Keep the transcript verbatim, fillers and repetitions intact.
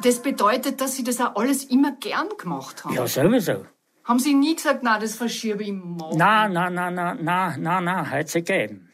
Das bedeutet, dass Sie das auch alles immer gern gemacht haben? Ja, sowieso. Haben Sie nie gesagt, nein, das verschiebe ich morgen? Nein, nein, nein, nein, nein, nein, nein, hat es gegeben.